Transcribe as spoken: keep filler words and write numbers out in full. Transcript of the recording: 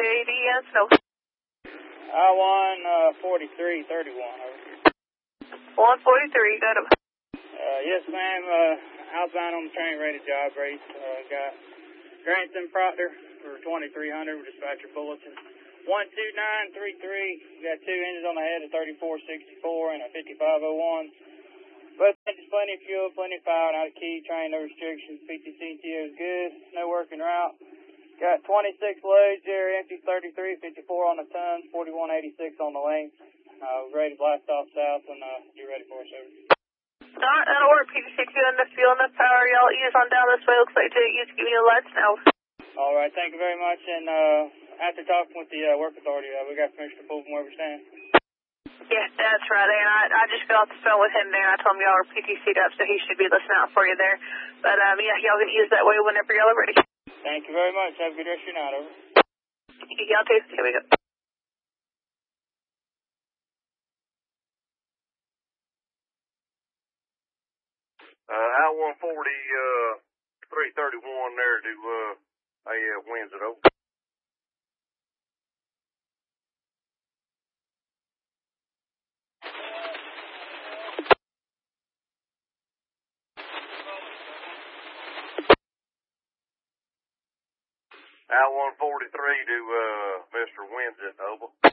J D and Snow. I one uh, forty-three thirty-one over here. one forty-three, got him. Uh, yes, ma'am. Uh, outbound on the train ready job race. Uh, got Grantham Proctor for twenty-three hundred with dispatcher bulletin. one two nine three three. Got two engines on the head, a thirty-four sixty-four and a fifty-five oh one. But there's plenty of fuel, plenty of power, not a key, train, no restrictions. P T C T O is good, no working route. Got twenty-six loads there, empty thirty-three fifty-four on the tons, forty-one eighty-six on the length. Uh, we're ready to blast off south and uh, you ready for us, over. Alright, that'll work. P T C Q enough fuel, enough power. Y'all ease on down this way. Looks like J E's giving you the lights now. Alright, thank you very much. And uh, after talking with the uh, work authority, uh, we got permission to pull from where we stand. Yeah, that's right. And I, I just got off the phone with him there. I told him y'all are P T C'd up, so he should be listening out for you there. But um, yeah, y'all can use that way whenever y'all are ready. Thank you very much. Have a good rest of your night, over. Y'all too. Here we go. Uh, Al one forty, uh, three thirty-one there to, uh, A F Windsor, over. Al one forty-three to, uh, Mister Windsor, over.